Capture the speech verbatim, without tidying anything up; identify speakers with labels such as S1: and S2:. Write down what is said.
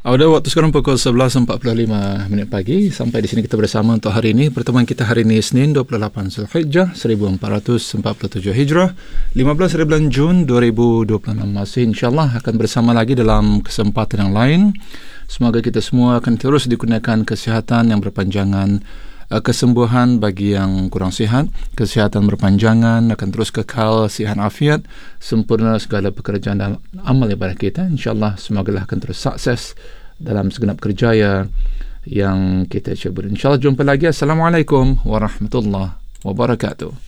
S1: Ada waktu sekarang pukul sebelas empat puluh lima minit pagi. Sampai di sini kita bersama untuk hari ini. Pertemuan kita hari ini Isnin dua puluh lapan Zulhijjah seribu empat ratus empat puluh tujuh Hijrah, lima belas hari bulan Jun dua ribu dua puluh enam. Masih insyaAllah akan bersama lagi dalam kesempatan yang lain. Semoga kita semua akan terus dikurniakan kesihatan yang berpanjangan, kesembuhan bagi yang kurang sihat, kesihatan berpanjangan, akan terus kekal sihat afiat, sempurna segala pekerjaan dan amal ibadah kita. InsyaAllah semoga akan terus sukses dalam segenap kerjaya yang kita cuba. InsyaAllah jumpa lagi. Assalamualaikum warahmatullahi wabarakatuh.